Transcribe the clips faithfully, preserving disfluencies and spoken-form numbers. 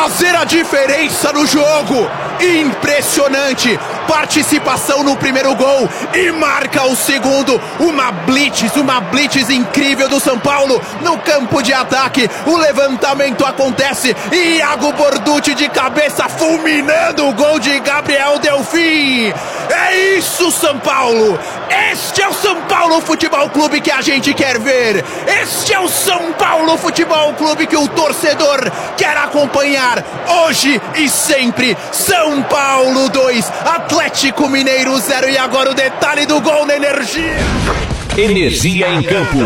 fazer a diferença no jogo. Impressionante. Participação no primeiro gol e marca o segundo. Uma blitz, uma blitz incrível do São Paulo no campo de ataque. O levantamento acontece e Iago Borducci de cabeça fulminando o gol de Gabriel Delfim. É isso, São Paulo. Este é o São Paulo Futebol Clube que a gente quer ver. Este é o São Paulo Futebol Clube que o torcedor quer acompanhar hoje e sempre. São Paulo dois, Atlético Mineiro zero. E agora o detalhe do gol na Energia. Energia em campo.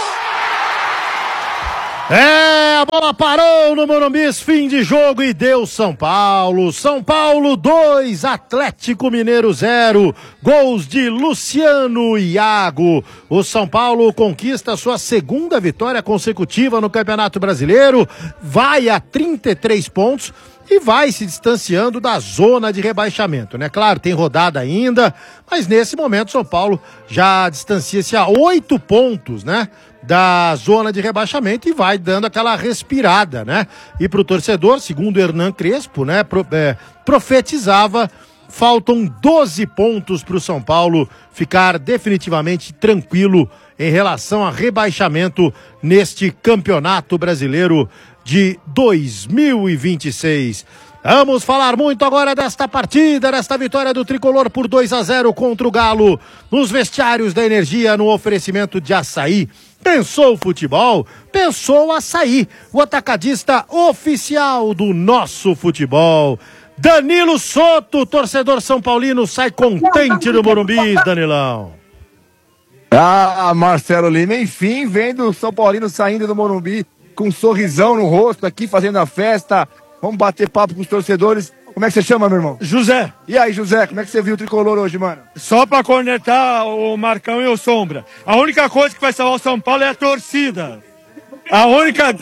É, a bola parou no Morumbi, fim de jogo e deu São Paulo. São Paulo dois, Atlético Mineiro zero. Gols de Luciano e Iago. O São Paulo conquista sua segunda vitória consecutiva no Campeonato Brasileiro. Vai a trinta e três pontos e vai se distanciando da zona de rebaixamento, né? Claro, tem rodada ainda, mas nesse momento São Paulo já distancia-se a oito pontos, né? Da zona de rebaixamento e vai dando aquela respirada, né? E pro torcedor, segundo o Hernan Crespo, né? Pro, é, profetizava, faltam doze pontos pro São Paulo ficar definitivamente tranquilo em relação a rebaixamento neste Campeonato Brasileiro de dois mil e vinte e seis. Vamos falar muito agora desta partida, desta vitória do Tricolor por dois a zero contra o Galo, nos vestiários da Energia, no oferecimento de Açaí. Pensou o futebol? Pensou o Açaí, o atacadista oficial do nosso futebol. Danilo Soto, torcedor são paulino, sai contente do Morumbi, Danilão. Ah, Marcelo Lima, enfim, vendo o São Paulino saindo do Morumbi com um sorrisão no rosto aqui, fazendo a festa. Vamos bater papo com os torcedores. Como é que você chama, meu irmão? José. E aí, José, como é que você viu o Tricolor hoje, mano? Só pra cornetar o Marcão e o Sombra. A única coisa que vai salvar o São Paulo é a torcida. A única...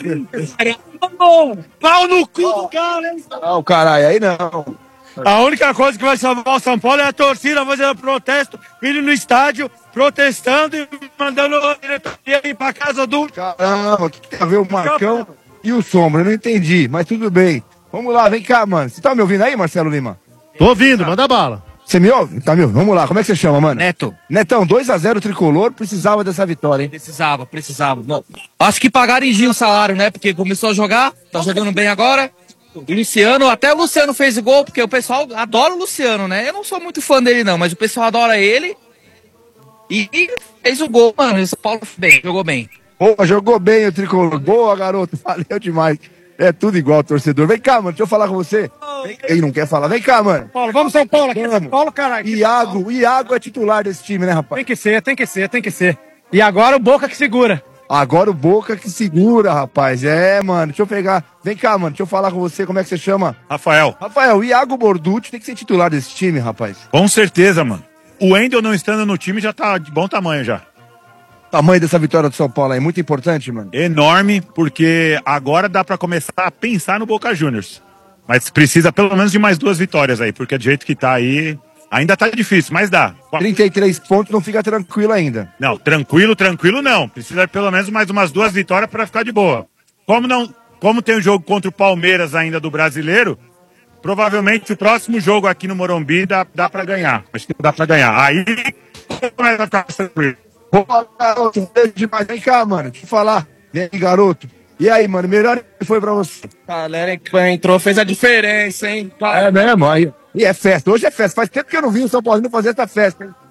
Pau no cu do cara, hein? Ah, o caralho, aí não. A única coisa que vai salvar o São Paulo é a torcida fazendo protesto, indo no estádio, protestando e mandando a diretoria ir pra casa do... Caramba, o que tem a ver o Marcão e o Sombra? Eu não entendi, mas tudo bem. Vamos lá, vem cá, mano. Você tá me ouvindo aí, Marcelo Lima? Tô ouvindo, manda bala. Você me ouve? Tá me ouvindo? Vamos lá, como é que você chama, mano? Neto. Netão, dois a zero Tricolor, precisava dessa vitória, hein? Precisava, precisava. Não. Acho que pagaram em dia o salário, né? Porque começou a jogar, tá jogando bem agora. O Luciano, até o Luciano fez gol, porque o pessoal adora o Luciano, né? Eu não sou muito fã dele, não, mas o pessoal adora ele. E fez o gol, mano. O São Paulo bem, jogou bem. Boa, jogou bem o Tricolor. Boa, garoto. Valeu demais. É tudo igual, torcedor. Vem cá, mano, deixa eu falar com você. Vem... Ele não quer falar. Vem cá, mano. Paulo, vamos São Paulo aqui. São Paulo, caralho. Iago, o Iago é titular desse time, né, rapaz? Tem que ser, tem que ser, tem que ser. E agora o Boca que segura. Agora o Boca que segura, rapaz. É, mano, deixa eu pegar. Vem cá, mano, deixa eu falar com você. Como é que você chama? Rafael. Rafael, o Iago Borducci tem que ser titular desse time, rapaz. Com certeza, mano. O Wendel não estando no time já tá de bom tamanho já. Tamanho dessa vitória do São Paulo é muito importante, mano. Enorme, porque agora dá pra começar a pensar no Boca Juniors. Mas precisa pelo menos de mais duas vitórias aí, porque do jeito que tá aí, ainda tá difícil, mas dá. trinta e três pontos, não fica tranquilo ainda. Não, tranquilo, tranquilo não. Precisa pelo menos mais umas duas vitórias pra ficar de boa. Como não, como tem o jogo contra o Palmeiras ainda do Brasileiro, provavelmente o próximo jogo aqui no Morumbi dá, dá pra ganhar. Acho que dá pra ganhar. Aí começa a ficar tranquilo. Boa, garoto, demais. Vem cá, mano, deixa eu falar. Vem aí, garoto. E aí, mano, melhor que foi pra você? A galera que entrou fez a diferença, hein? É mesmo, aí. E é festa, hoje é festa. Faz tempo que eu não vi o São Paulino fazer essa festa, hein?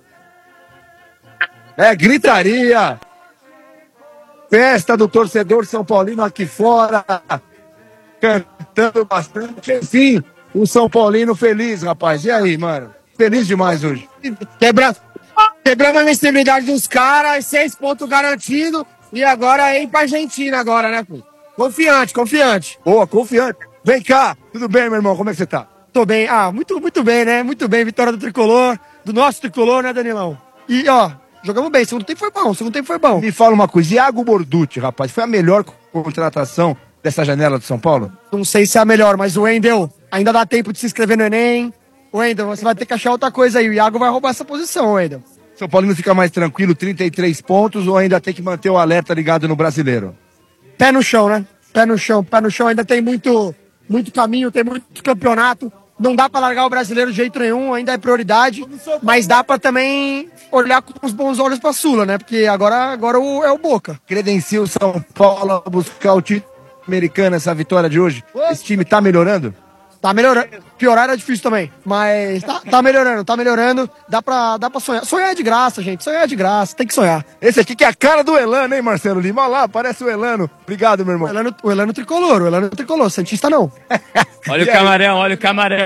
É gritaria. Festa do torcedor São Paulino aqui fora. Cantando bastante. Enfim, o São Paulino feliz, rapaz. E aí, mano? Feliz demais hoje. Quebra... Quebramos a invencibilidade dos caras, seis pontos garantidos. E agora é ir pra Argentina agora, né, pô? Confiante, confiante. Boa, confiante. Vem cá. Tudo bem, meu irmão? Como é que você tá? Tô bem. Ah, muito, muito bem, né? Muito bem. Vitória do Tricolor, do nosso Tricolor, né, Danilão? E, ó, jogamos bem. Segundo tempo foi bom, segundo tempo foi bom. Me fala uma coisa. Iago Borducci, rapaz, foi a melhor contratação dessa janela do São Paulo? Não sei se é a melhor, mas o Wendel ainda dá tempo de se inscrever no Enem. Wendel, você vai ter que achar outra coisa aí. O Iago vai roubar essa posição, Wendel. São Paulino fica mais tranquilo, trinta e três pontos, ou ainda tem que manter o alerta ligado no Brasileiro? Pé no chão, né? Pé no chão, pé no chão. Ainda tem muito, muito caminho, tem muito campeonato. Não dá pra largar o brasileiro de jeito nenhum, ainda é prioridade, mas dá pra também olhar com os bons olhos pra Sula, né? Porque agora, agora o, é o Boca. Credencia o São Paulo a buscar o título americano, essa vitória de hoje? Esse time tá melhorando? Tá melhorando. Piorar era difícil também, mas tá, tá melhorando, tá melhorando. Dá pra, dá pra sonhar. Sonhar é de graça, gente. Sonhar é de graça, tem que sonhar. Esse aqui que é a cara do Elano, hein, Marcelo Lima? Olha lá, parece o Elano. Obrigado, meu irmão. O Elano, o Elano tricolor, o Elano tricolor, Santista não. Olha o camarão, olha o camarão.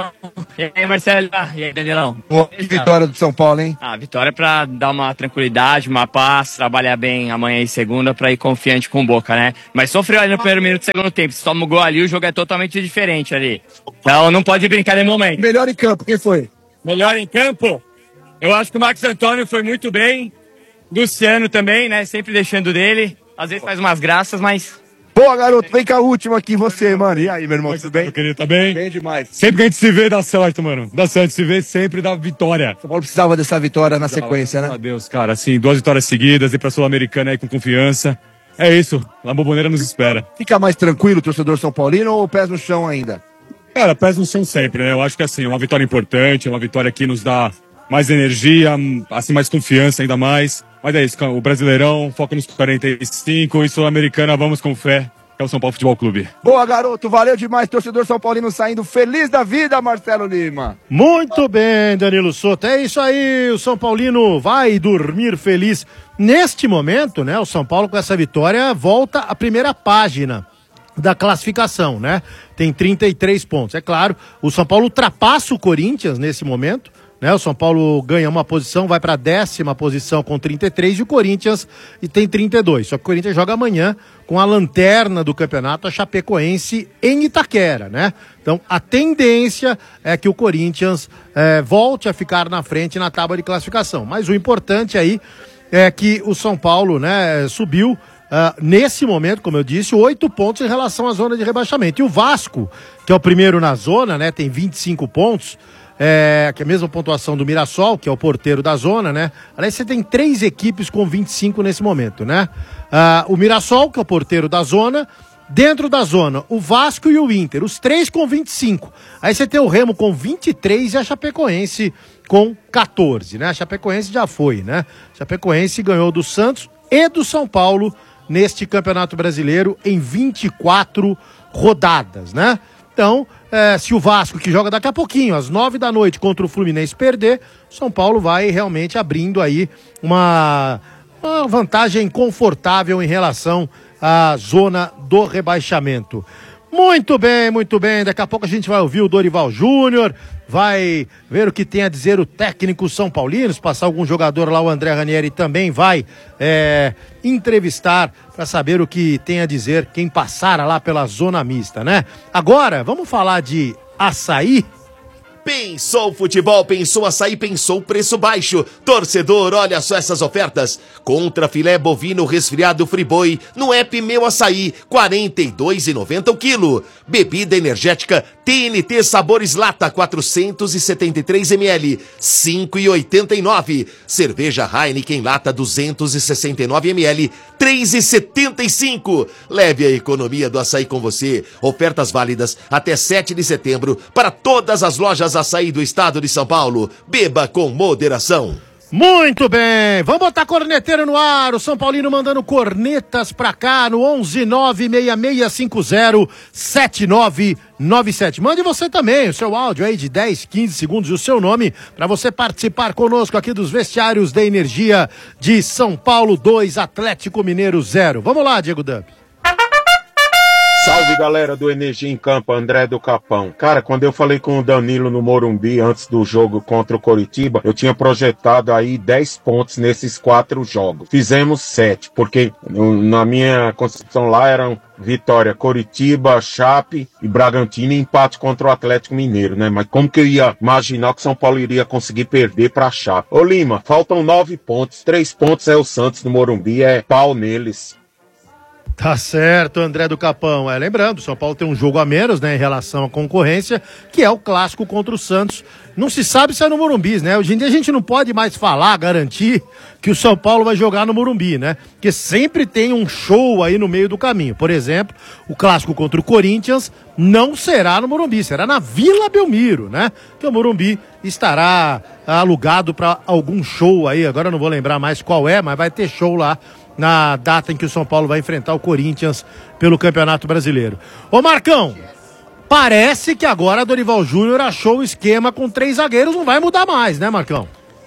E aí, Marcelo? E aí, Danielão? Boa, que vitória do São Paulo, hein? Ah, vitória pra dar uma tranquilidade, uma paz, trabalhar bem amanhã e segunda pra ir confiante com o Boca, né? Mas sofreu ali no primeiro minuto do segundo tempo. Se toma o gol ali, o jogo é totalmente diferente ali. Então não pode brincar de momento. Melhor em campo, quem foi? Melhor em campo? Eu acho que o Marcos Antônio foi muito bem. Luciano também, né? Sempre deixando dele. Às vezes faz umas graças, mas... Boa, garoto. Vem cá, a última aqui, você, mano. E aí, meu irmão, tudo bem? Meu querido, tá bem? Bem demais. Sempre que a gente se vê, dá certo, mano. Dá certo, se vê sempre dá vitória. São Paulo precisava dessa vitória na sequência, né? Meu Deus, cara, assim, duas vitórias seguidas, ir pra Sul-Americana aí com confiança. É isso, a Boboneira nos espera. Fica mais tranquilo o torcedor São Paulino ou pés no chão ainda? Cara, pés no chão sempre, né? Eu acho que assim, é uma vitória importante, é uma vitória que nos dá mais energia, assim, mais confiança ainda mais. Mas é isso, o Brasileirão, foca nos quarenta e cinco e Sul-Americana, vamos com fé, que é o São Paulo Futebol Clube. Boa, garoto, valeu demais, torcedor São Paulino saindo feliz da vida, Marcelo Lima. Muito bem, Danilo Souto, é isso aí, o São Paulino vai dormir feliz. Neste momento, né, o São Paulo com essa vitória volta à primeira página da classificação, né? Tem trinta e três pontos. É claro, o São Paulo ultrapassa o Corinthians nesse momento, né? O São Paulo ganha uma posição, vai para a décima posição com trinta e três e o Corinthians e tem trinta e dois. Só que o Corinthians joga amanhã com a lanterna do campeonato, a Chapecoense em Itaquera, né? Então a tendência é que o Corinthians é, volte a ficar na frente na tábua de classificação. Mas o importante aí é que o São Paulo, né, subiu Uh, nesse momento, como eu disse, oito pontos em relação à zona de rebaixamento. E o Vasco, que é o primeiro na zona, né, tem vinte e cinco pontos, é, que é a mesma pontuação do Mirassol, que é o porteiro da zona, né? Aliás, você tem três equipes com vinte e cinco nesse momento, né? Uh, o Mirassol, que é o porteiro da zona, dentro da zona, o Vasco e o Inter, os três com vinte e cinco. Aí você tem o Remo com vinte e três e a Chapecoense com quatorze, né? A Chapecoense já foi, né? A Chapecoense ganhou do Santos e do São Paulo neste Campeonato Brasileiro em vinte e quatro rodadas, né? Então, é, se o Vasco, que joga daqui a pouquinho, às nove da noite, contra o Fluminense perder, São Paulo vai realmente abrindo aí uma, uma vantagem confortável em relação à zona do rebaixamento. Muito bem, muito bem. Daqui a pouco a gente vai ouvir o Dorival Júnior, vai ver o que tem a dizer o técnico São Paulino, se passar algum jogador lá, o André Ranieri também vai é, entrevistar para saber o que tem a dizer quem passara lá pela zona mista, né? Agora, vamos falar de açaí. Pensou futebol, pensou açaí, pensou preço baixo. Torcedor, olha só essas ofertas. Contra filé bovino resfriado Friboi no app Meu Açaí, quarenta e dois reais e noventa centavos o quilo. Bebida energética T N T Sabores Lata, quatrocentos e setenta e três mililitros, cinco reais e oitenta e nove centavos. Cerveja Heineken Lata, duzentos e sessenta e nove mililitros, três reais e setenta e cinco centavos. Leve a economia do açaí com você. Ofertas válidas até sete de setembro para todas as lojas açaí do estado de São Paulo. Beba com moderação. Muito bem, vamos botar corneteiro no ar, o São Paulino mandando cornetas pra cá no onze nove seis seis cinco zero sete nove nove sete. Mande você também o seu áudio aí de dez, quinze segundos e o seu nome para você participar conosco aqui dos vestiários da Energia de São Paulo dois, Atlético Mineiro zero. Vamos lá, Diego Dump. Salve, galera do Energia em Campo, André do Capão. Cara, quando eu falei com o Danilo no Morumbi antes do jogo contra o Coritiba, eu tinha projetado aí dez pontos nesses quatro jogos. Fizemos sete, porque na minha concepção lá eram vitória Coritiba, Chape e Bragantino e empate contra o Atlético Mineiro, né? Mas como que eu ia imaginar que o São Paulo iria conseguir perder pra Chape? Ô Lima, faltam nove pontos, três pontos é o Santos no Morumbi, é pau neles. Tá certo, André do Capão. É, lembrando, o São Paulo tem um jogo a menos, né, em relação à concorrência, que é o clássico contra o Santos. não se sabe se é no Morumbi, né? Hoje em dia a gente não pode mais falar, garantir que o São Paulo vai jogar no Morumbi, né? Porque sempre tem um show aí no meio do caminho. Por exemplo, o clássico contra o Corinthians não será no Morumbi, será na Vila Belmiro, né? Que o Morumbi estará alugado para algum show aí, agora eu não vou lembrar mais qual é, mas vai ter show lá na data em que o São Paulo vai enfrentar o Corinthians pelo Campeonato Brasileiro. Ô Marcão, parece que agora Dorival Júnior achou o esquema com três zagueiros, não vai mudar mais, né, Marcão?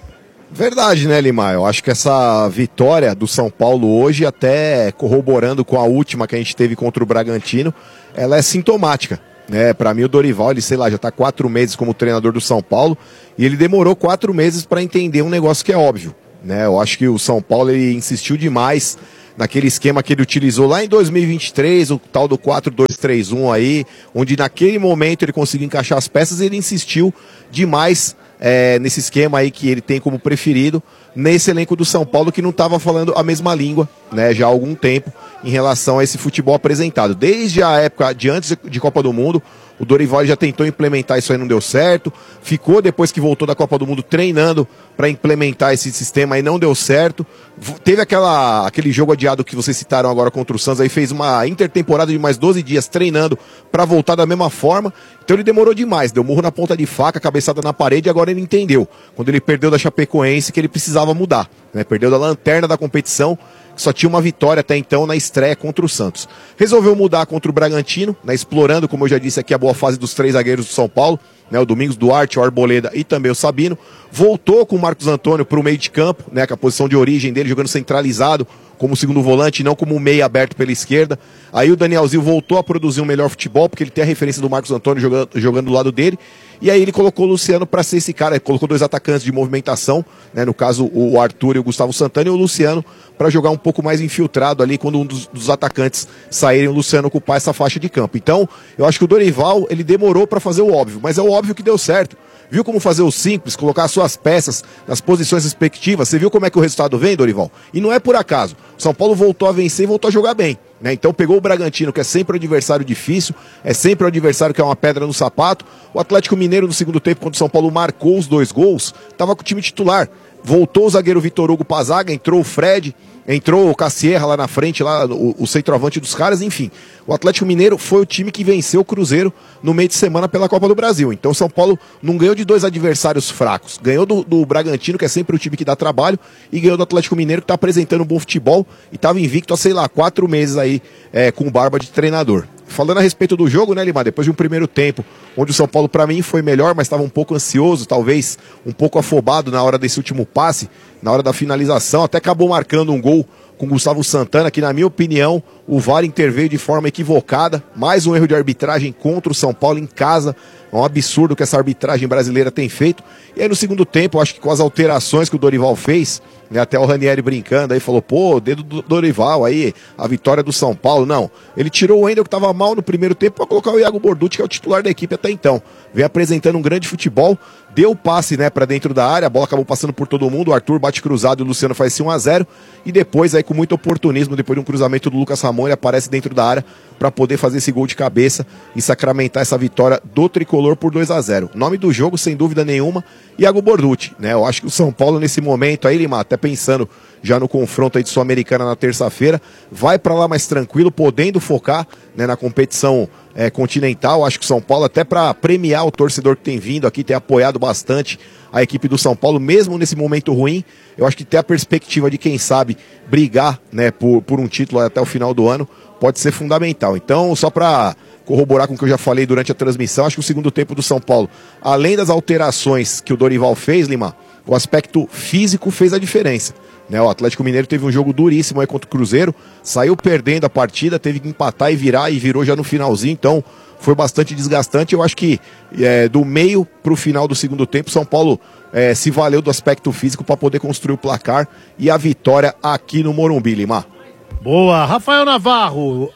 Verdade, né, Lima? Eu acho que essa vitória do São Paulo hoje, até corroborando com a última que a gente teve contra o Bragantino, ela é sintomática, né? Para mim o Dorival, ele, sei lá, já tá quatro meses como treinador do São Paulo e ele demorou quatro meses para entender um negócio que é óbvio, né? Eu acho que o São Paulo, ele insistiu demais naquele esquema que ele utilizou lá em dois mil e vinte e três, o tal do quatro dois três um aí, onde naquele momento ele conseguiu encaixar as peças e ele insistiu demais é, nesse esquema aí que ele tem como preferido, nesse elenco do São Paulo que não estava falando a mesma língua, né, já há algum tempo em relação a esse futebol apresentado. Desde a época de antes de Copa do Mundo, o Dorival já tentou implementar isso aí, não deu certo. Ficou, depois que voltou da Copa do Mundo, treinando para implementar esse sistema aí, não deu certo. Teve aquela, aquele jogo adiado que vocês citaram agora contra o Santos, aí fez uma intertemporada de mais doze dias treinando para voltar da mesma forma. Então ele demorou demais, deu murro na ponta de faca, cabeçada na parede, e agora ele entendeu. Quando ele perdeu da Chapecoense, que ele precisava mudar, né? Perdeu da lanterna da competição, que só tinha uma vitória até então na estreia contra o Santos. Resolveu mudar contra o Bragantino, né, explorando, como eu já disse aqui, a boa fase dos três zagueiros do São Paulo, né, o Domingos Duarte, o Arboleda e também o Sabino. Voltou com o Marcos Antônio para o meio de campo, né, com a posição de origem dele, jogando centralizado, como segundo volante, não como meia aberto pela esquerda. Aí o Danielzinho voltou a produzir um melhor futebol, porque ele tem a referência do Marcos Antônio jogando, jogando do lado dele. E aí ele colocou o Luciano para ser esse cara, ele colocou dois atacantes de movimentação, né, no caso o Arthur e o Gustavo Santana, e o Luciano para jogar um pouco mais infiltrado ali, quando um dos, dos atacantes saírem, o Luciano ocupar essa faixa de campo. Então, eu acho que o Dorival, ele demorou para fazer o óbvio, mas é o óbvio que deu certo. Viu como fazer o simples, colocar as suas peças nas posições respectivas? Você viu como é que o resultado vem, Dorival? E não é por acaso. O São Paulo voltou a vencer e voltou a jogar bem, né? Então pegou o Bragantino, que é sempre um adversário difícil, é sempre um adversário que é uma pedra no sapato. O Atlético Mineiro, no segundo tempo, quando o São Paulo marcou os dois gols, estava com o time titular. Voltou o zagueiro Vitor Hugo pra zaga, entrou o Fred, entrou o Cassierra lá na frente, lá, o, o centroavante dos caras, enfim. O Atlético Mineiro foi o time que venceu o Cruzeiro no meio de semana pela Copa do Brasil. Então o São Paulo não ganhou de dois adversários fracos. Ganhou do, do Bragantino, que é sempre o time que dá trabalho, e ganhou do Atlético Mineiro, que está apresentando um bom futebol e estava invicto há, sei lá, quatro meses aí é, com barba de treinador. Falando a respeito do jogo, né, Lima? Depois de um primeiro tempo, onde o São Paulo, para mim, foi melhor, mas estava um pouco ansioso, talvez um pouco afobado na hora desse último passe, na hora da finalização, até acabou marcando um gol com Gustavo Santana, que, na minha opinião, o V A R interveio de forma equivocada. Mais um erro de arbitragem contra o São Paulo em casa. É um absurdo que essa arbitragem brasileira tem feito. E aí, no segundo tempo, eu acho que com as alterações que o Dorival fez, né, até o Ranieri brincando aí, falou, pô, dedo do Dorival aí, a vitória do São Paulo. Não, ele tirou o Wendel, que estava mal no primeiro tempo, para colocar o Iago Borducci, que é o titular da equipe até então. Vem apresentando um grande futebol, deu o passe, né, para dentro da área, a bola acabou passando por todo mundo, o Arthur bate cruzado e o Luciano faz um a zero, e depois, aí com muito oportunismo, depois de um cruzamento do Lucas Ramon, ele aparece dentro da área para poder fazer esse gol de cabeça e sacramentar essa vitória do Tricolor por dois a zero. Nome do jogo, sem dúvida nenhuma, Iago Borducci, né? Eu acho que o São Paulo nesse momento aí, Lima, até pensando já no confronto aí de Sul-Americana na terça-feira, vai para lá mais tranquilo, podendo focar, né, na competição é, continental. Acho que o São Paulo, até para premiar o torcedor que tem vindo aqui, tem apoiado bastante a equipe do São Paulo, mesmo nesse momento ruim, eu acho que ter a perspectiva de, quem sabe, brigar, né, por, por um título até o final do ano, pode ser fundamental. Então, só para corroborar com o que eu já falei durante a transmissão, acho que o segundo tempo do São Paulo, além das alterações que o Dorival fez, Lima, o aspecto físico fez a diferença, né? O Atlético Mineiro teve um jogo duríssimo aí contra o Cruzeiro, saiu perdendo a partida, teve que empatar e virar, e virou já no finalzinho, então foi bastante desgastante. Eu acho que é, do meio para o final do segundo tempo, São Paulo é, se valeu do aspecto físico para poder construir o placar e a vitória aqui no Morumbi, Lima. Boa, Rafael Navarro,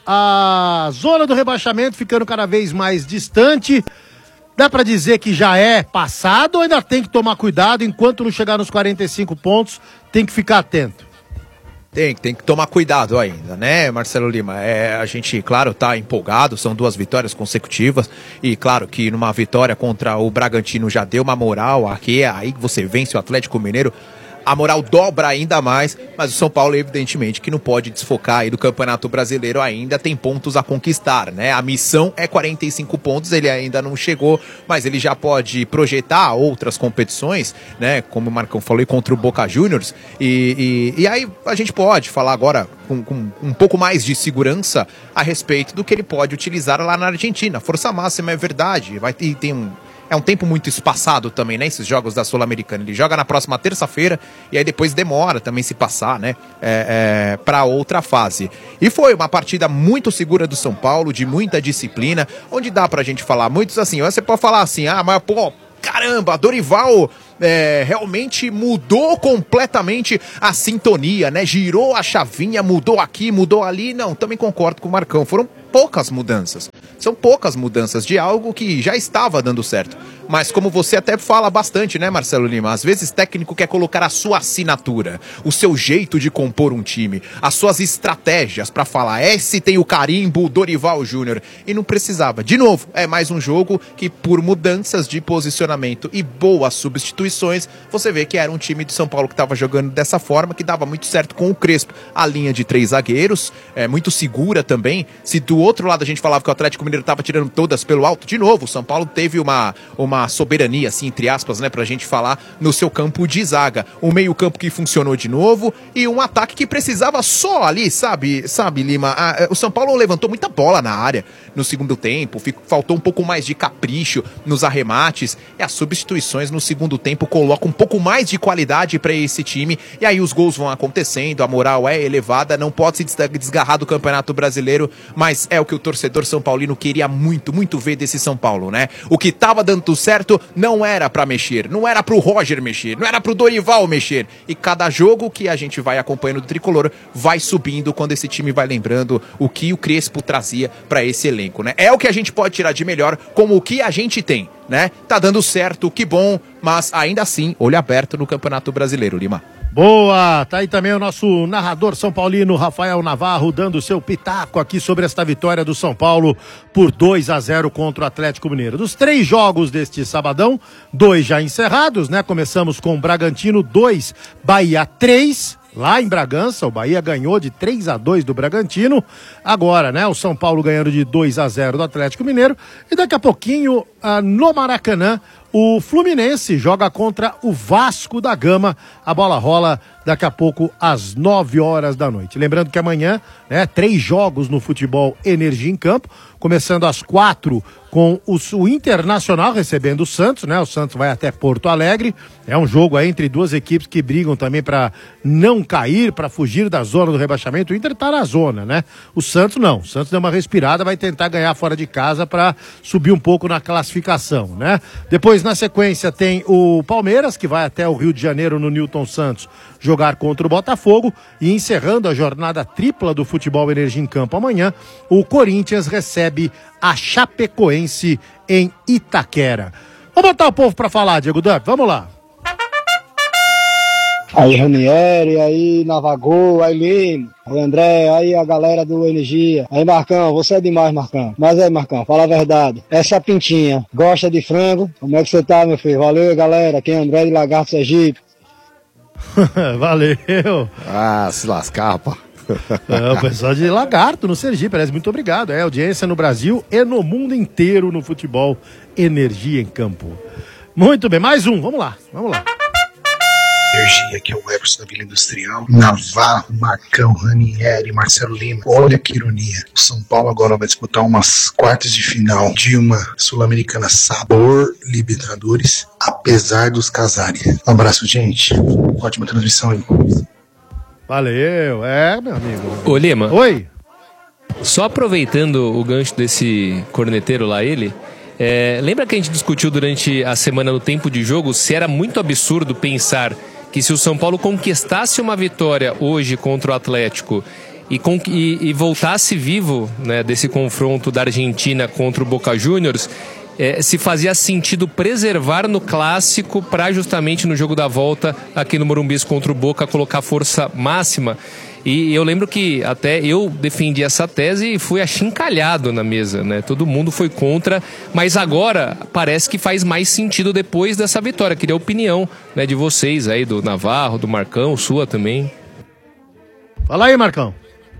a zona do rebaixamento ficando cada vez mais distante, dá pra dizer que já é passado ou ainda tem que tomar cuidado, enquanto não chegar nos quarenta e cinco pontos, tem que ficar atento? Tem, tem que tomar cuidado ainda, né, Marcelo Lima? É, a gente, claro, tá empolgado, são duas vitórias consecutivas e claro que numa vitória contra o Bragantino já deu uma moral, aqui é aí que você vence o Atlético Mineiro, a moral dobra ainda mais, mas o São Paulo evidentemente que não pode desfocar aí do Campeonato Brasileiro, ainda tem pontos a conquistar, né? A missão é quarenta e cinco pontos, ele ainda não chegou, mas ele já pode projetar outras competições, né? Como o Marcão falou, contra o Boca Juniors, e, e, e aí a gente pode falar agora com, com um pouco mais de segurança a respeito do que ele pode utilizar lá na Argentina. Força máxima é verdade, vai ter, tem um... É um tempo muito espaçado também, né? Esses jogos da Sul-Americana. Ele joga na próxima terça-feira e aí depois demora também se passar, né? É, é, para outra fase. E foi uma partida muito segura do São Paulo, de muita disciplina, onde dá pra gente falar muitos assim. Você pode falar assim, ah, mas pô, caramba, Dorival é, realmente mudou completamente a sintonia, né? Girou a chavinha, mudou aqui, mudou ali. Não, também concordo com o Marcão. Foram poucas mudanças. São poucas mudanças de algo que já estava dando certo. Mas como você até fala bastante, né, Marcelo Lima? Às vezes técnico quer colocar a sua assinatura, o seu jeito de compor um time, as suas estratégias para falar, esse tem o carimbo Dorival Júnior. E não precisava. De novo, é mais um jogo que por mudanças de posicionamento e boas substituições, você vê que era um time de São Paulo que estava jogando dessa forma, que dava muito certo com o Crespo. A linha de três zagueiros, é muito segura também. Se do outro lado a gente falava que o Atlético Mineiro estava tirando todas pelo alto, de novo, o São Paulo teve uma, uma soberania, assim, entre aspas, né, pra gente falar no seu campo de zaga. Um meio campo que funcionou de novo e um ataque que precisava só ali, sabe, sabe, Lima? A, o São Paulo levantou muita bola na área no segundo tempo, fico, faltou um pouco mais de capricho nos arremates e as substituições no segundo tempo colocam um pouco mais de qualidade para esse time e aí os gols vão acontecendo, a moral é elevada, não pode se desgarrar do Campeonato Brasileiro, mas é o que o torcedor são paulino queria muito, muito ver desse São Paulo, né? O que tava dando certo não era pra mexer, não era pro Roger mexer, não era pro Dorival mexer. E cada jogo que a gente vai acompanhando do Tricolor vai subindo quando esse time vai lembrando o que o Crespo trazia pra esse elenco, né? É o que a gente pode tirar de melhor como o que a gente tem, né? Tá dando certo, que bom, mas ainda assim, olho aberto no Campeonato Brasileiro, Lima. Boa, tá aí também o nosso narrador São Paulino, Rafael Navarro, dando seu pitaco aqui sobre esta vitória do São Paulo por dois a zero contra o Atlético Mineiro. Dos três jogos deste sabadão, dois já encerrados, né? Começamos com Bragantino dois, Bahia três. Lá em Bragança, o Bahia ganhou de três a dois do Bragantino. Agora, né, o São Paulo ganhando de dois a zero do Atlético Mineiro. E daqui a pouquinho, ah, no Maracanã, o Fluminense joga contra o Vasco da Gama. A bola rola daqui a pouco às nove horas da noite. Lembrando que amanhã, né, três jogos no futebol Energia em Campo. Começando às quatro com o, o Internacional recebendo o Santos, né? O Santos vai até Porto Alegre. É um jogo aí entre duas equipes que brigam também para não cair, para fugir da zona do rebaixamento. O Inter tá na zona, né? O Santos não. O Santos deu uma respirada, vai tentar ganhar fora de casa para subir um pouco na classificação, né? Depois, na sequência, tem o Palmeiras, que vai até o Rio de Janeiro no Newton Santos jogar contra o Botafogo. E encerrando a jornada tripla do futebol Energia em Campo amanhã, o Corinthians recebe a Chapecoense em Itaquera. Vamos botar o povo pra falar, Diego Dump, vamos lá. Aí Ranieri, aí Navagol, aí Lino, aí André, aí a galera do Energia. Aí Marcão, você é demais, Marcão. Mas aí, Marcão, fala a verdade. Essa pintinha, gosta de frango? Como é que você tá, meu filho? Valeu, galera. Aqui é André de Lagarto, Sergipe. Valeu. Ah, se lascar, pá. É, o pessoal de Lagarto, no Sergipe, parece, muito obrigado. É audiência no Brasil e no mundo inteiro no futebol Energia em Campo. Muito bem, mais um, vamos lá, vamos lá. Energia, que é o Everson da Vila Industrial, Navarro, Marcão, Ranieri, Marcelo Lima. Olha que ironia. O São Paulo agora vai disputar umas quartas de final de uma Sul-Americana sabor Libertadores, apesar dos Casares. Um abraço, gente. Ótima transmissão aí. Valeu, é, meu amigo. Ô, Lima. Oi. Só aproveitando o gancho desse corneteiro lá, ele... É, lembra que a gente discutiu durante a semana no tempo de jogo se era muito absurdo pensar que se o São Paulo conquistasse uma vitória hoje contra o Atlético e, con- e, e voltasse vivo, né, desse confronto da Argentina contra o Boca Juniors, é, se fazia sentido preservar no clássico para justamente no jogo da volta aqui no Morumbi contra o Boca colocar força máxima. E eu lembro que até eu defendi essa tese e fui achincalhado na mesa, né? Todo mundo foi contra, mas agora parece que faz mais sentido depois dessa vitória. Queria a opinião, né, de vocês aí, do Navarro, do Marcão, sua também. Fala aí, Marcão.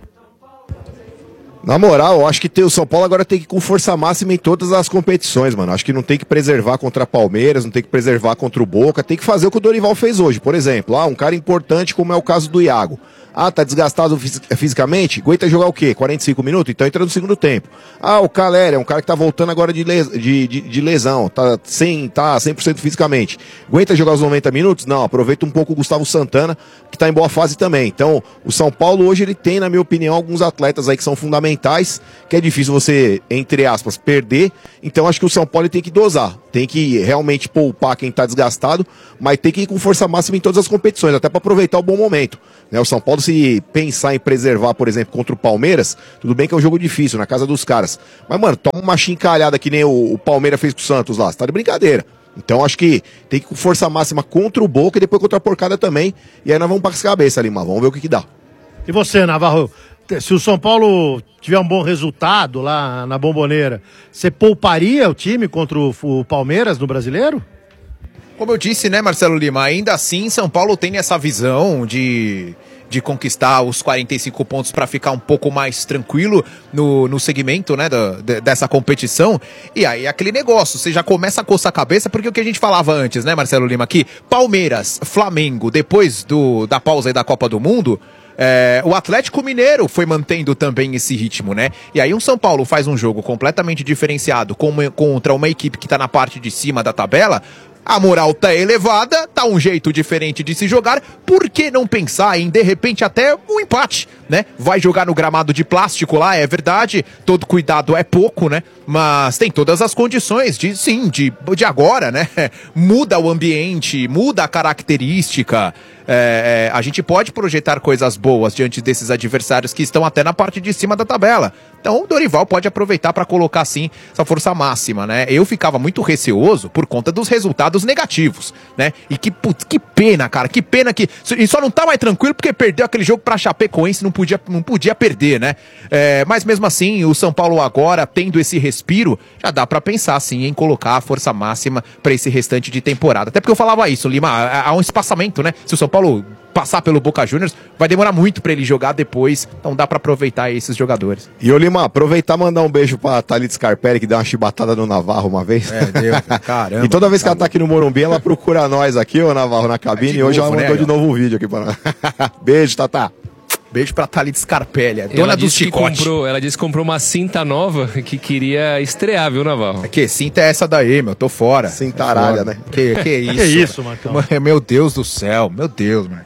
Na moral, eu acho que tem, o São Paulo agora tem que ir com força máxima em todas as competições, mano. Acho que não tem que preservar contra a Palmeiras, não tem que preservar contra o Boca, tem que fazer o que o Dorival fez hoje. Por exemplo, ah, um cara importante como é o caso do Iago. Ah, tá desgastado fis- fisicamente? Aguenta jogar o quê? quarenta e cinco minutos? Então entra no segundo tempo. Ah, o Caleri é um cara que tá voltando agora de, les- de, de, de lesão, tá, sem, tá cem por cento fisicamente. Aguenta jogar os noventa minutos? Não, aproveita um pouco o Gustavo Santana, que tá em boa fase também. Então, o São Paulo hoje ele tem, na minha opinião, alguns atletas aí que são fundamentais, que é difícil você, entre aspas, perder. Então, acho que o São Paulo tem que dosar, tem que realmente poupar quem tá desgastado, mas tem que ir com força máxima em todas as competições, até para aproveitar o bom momento. Né, o São Paulo, se pensar em preservar, por exemplo, contra o Palmeiras, tudo bem que é um jogo difícil, na casa dos caras. Mas, mano, toma uma chincalhada que nem o, o Palmeiras fez com o Santos lá. Você tá de brincadeira. Então, acho que tem que ir com força máxima contra o Boca e depois contra a porcada também. E aí nós vamos para as cabeças ali, mas vamos ver o que que dá. E você, Navarro? Se o São Paulo tiver um bom resultado lá na Bombonera, você pouparia o time contra o, o Palmeiras no Brasileiro? Como eu disse, né, Marcelo Lima, ainda assim São Paulo tem essa visão de, de conquistar os quarenta e cinco pontos para ficar um pouco mais tranquilo no, no segmento, né, do, de, dessa competição. E aí aquele negócio, você já começa a coçar a cabeça, porque o que a gente falava antes, né, Marcelo Lima, que Palmeiras, Flamengo, depois do, da pausa aí da Copa do Mundo, é, o Atlético Mineiro foi mantendo também esse ritmo, né? E aí um São Paulo faz um jogo completamente diferenciado com uma, contra uma equipe que tá na parte de cima da tabela. A moral tá elevada, tá um jeito diferente de se jogar, por que não pensar em, de repente, até um empate, né? Vai jogar no gramado de plástico lá, é verdade, todo cuidado é pouco, né? Mas tem todas as condições de, sim, de, de agora, né? Muda o ambiente, muda a característica. É, é, a gente pode projetar coisas boas diante desses adversários que estão até na parte de cima da tabela. Então o Dorival pode aproveitar para colocar sim essa força máxima, né? Eu ficava muito receoso por conta dos resultados negativos, né? E que, putz, que pena, cara, que pena que... E só não tá mais tranquilo porque perdeu aquele jogo pra Chapecoense, não podia, não podia perder, né? É, mas mesmo assim, o São Paulo agora, tendo esse respiro, já dá para pensar sim em colocar a força máxima para esse restante de temporada. Até porque eu falava isso, Lima, há um espaçamento, né? Se o São Paulo passar pelo Boca Juniors, vai demorar muito pra ele jogar depois, então dá pra aproveitar esses jogadores. E ô Lima, aproveitar e mandar um beijo pra Thalita Scarpelli, que deu uma chibatada no Navarro uma vez. É, deu, caramba. E toda vez que ela tá aqui no Morumbi, ela procura nós aqui, ô Navarro, na cabine, é e hoje novo, ela mandou né, de novo um vídeo aqui pra nós. Beijo, Tatá. Beijo pra Thalita Scarpelli, dona ela do disse chicote. Que comprou, ela disse que comprou uma cinta nova que queria estrear, viu, Navarro? É que cinta é essa daí, meu, tô fora. Cinta aralha, né? Que, que isso? Que isso, Marcão? Meu Deus do céu, meu Deus, mano.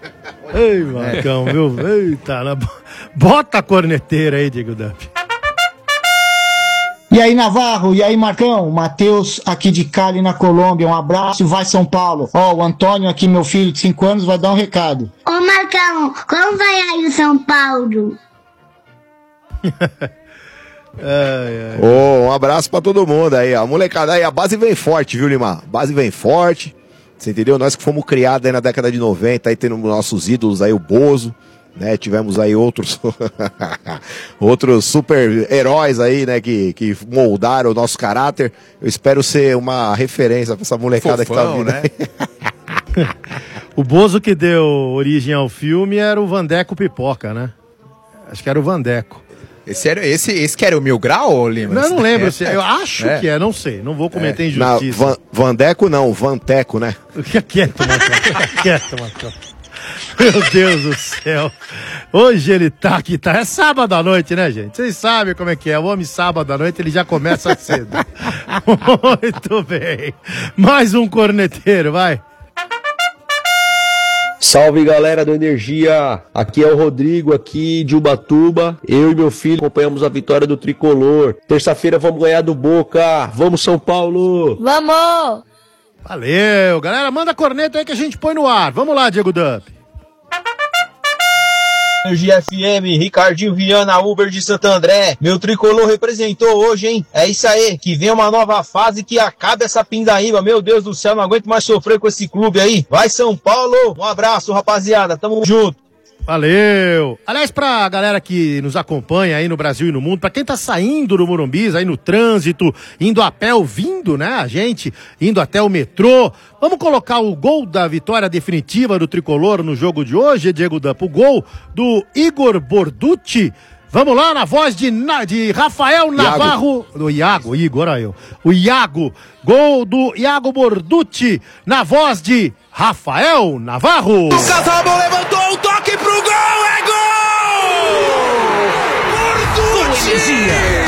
Ei, Marcão, é. viu? Eita, na... bota a corneteira aí, Diego Dump. E aí, Navarro, e aí, Marcão? Matheus aqui de Cali, na Colômbia. Um abraço e vai São Paulo. Ó, o Antônio aqui, meu filho de cinco anos, vai dar um recado. Ô, Marcão, como vai aí o São Paulo? Ai, ai. Oh, um abraço pra todo mundo aí, ó. Molecada aí, a base vem forte, viu, Lima? A base vem forte. Você entendeu? Nós que fomos criados aí na década de noventa, aí tendo nossos ídolos aí, o Bozo, né? Tivemos aí outros outros super heróis aí, né? Que, que moldaram o nosso caráter. Eu espero ser uma referência pra essa molecada Fofão, que tá vindo, né? O Bozo que deu origem ao filme era o Vandeco Pipoca, né? Acho que era o Vandeco. Esse, era, esse, esse que era o Mil Grau, Lima? Não, eu não lembro. Se, eu acho é. que é, não sei. Não vou cometer é. injustiça. Não, Van, Vandeco não, Vanteco, né? Fica quieto, Marcão. Fica quieto, Marcão. Meu Deus do céu. Hoje ele tá aqui, tá. É sábado à noite, né, gente? Vocês sabem como é que é. O homem sábado à noite, ele já começa cedo. Muito bem. Mais um corneteiro, vai. Salve, galera do Energia, aqui é o Rodrigo, aqui de Ubatuba. Eu e meu filho acompanhamos a vitória do Tricolor. Terça-feira vamos ganhar do Boca. Vamos, São Paulo! Vamos! Valeu, galera, manda a corneta aí que a gente põe no ar. Vamos lá, Diego Dump. Energia F M, Ricardinho Viana, Uber de Santo André. Meu Tricolor representou hoje, hein? É isso aí, que vem uma nova fase, que acabe essa pindaíba. Meu Deus do céu, não aguento mais sofrer com esse clube aí. Vai São Paulo! Um abraço, rapaziada, tamo junto. Valeu! Aliás, pra galera que nos acompanha aí no Brasil e no mundo, pra quem tá saindo do Morumbi, aí no trânsito, indo a pé, ouvindo, né, a gente, indo até o metrô, vamos colocar o gol da vitória definitiva do Tricolor no jogo de hoje, Diego Dampo, o gol do Igor Borducci. Vamos lá, na voz de, de Rafael Navarro, do Iago, Igor, olha eu, o Iago, gol do Iago Borducci, na voz de Rafael Navarro. Lucas Ramon levantou o toque pro gol, é gol! Borducci!